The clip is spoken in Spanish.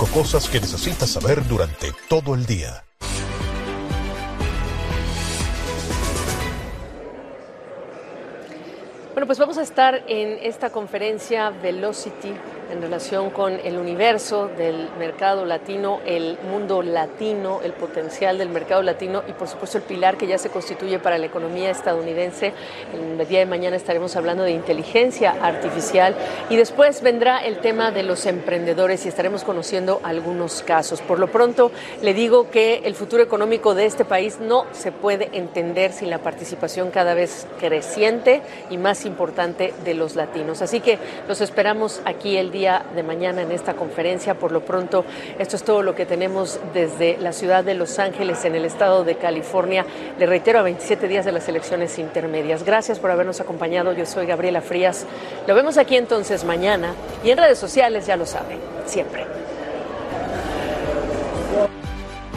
5 cosas que necesitas saber durante todo el día. Bueno, pues vamos a estar en esta conferencia Velocity en relación con el universo del mercado latino, el mundo latino, el potencial del mercado latino y por supuesto el pilar que ya se constituye para la economía estadounidense. El día de mañana estaremos hablando de inteligencia artificial y después vendrá el tema de los emprendedores y estaremos conociendo algunos casos. Por lo pronto le digo que el futuro económico de este país no se puede entender sin la participación cada vez creciente y más importante de los latinos. Así que los esperamos aquí el día de mañana en esta conferencia. Por lo pronto, esto es todo lo que tenemos desde la ciudad de Los Ángeles, en el estado de California. Le reitero, a 27 días de las elecciones intermedias. Gracias por habernos acompañado. Yo soy Gabriela Frías. Lo vemos aquí entonces mañana y en redes sociales, ya lo saben, siempre.